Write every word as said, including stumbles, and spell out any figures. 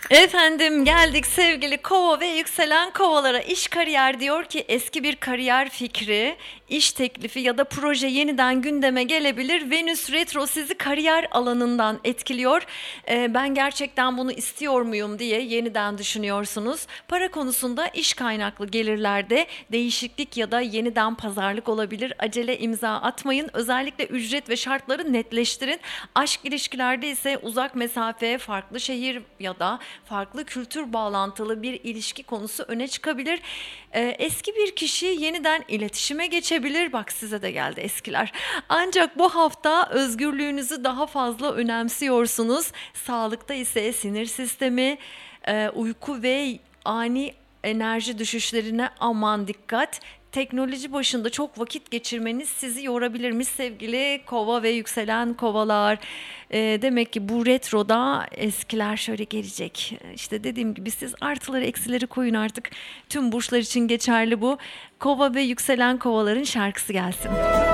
Efendim geldik sevgili kova ve yükselen kovalara. İş kariyer diyor ki eski bir kariyer fikri, iş teklifi ya da proje yeniden gündeme gelebilir. Venüs retro sizi kariyer alanından etkiliyor. Ee, ben gerçekten bunu istiyor muyum diye yeniden düşünüyorsunuz. Para konusunda iş kaynaklı gelirlerde değişiklik ya da yeniden pazarlık olabilir. Acele imza atmayın. Özellikle ücret ve şartları netleştirin. Aşk ilişkilerde ise uzak mesafe, farklı şehir ya da farklı kültür bağlantılı bir ilişki konusu öne çıkabilir. Ee, eski bir kişi yeniden iletişime geçebilir. Bak size de geldi eskiler. Ancak bu hafta özgürlüğünüzü daha fazla önemsiyorsunuz. Sağlıkta ise sinir sistemi, e, uyku ve ani enerji düşüşlerine aman dikkat. Teknoloji başında çok vakit geçirmeniz sizi yorabilirmiş sevgili kova ve yükselen kovalar. Ee, demek ki bu retroda eskiler şöyle gelecek. İşte dediğim gibi siz artıları eksileri koyun artık. Tüm burçlar için geçerli bu. Kova ve yükselen kovaların şarkısı gelsin.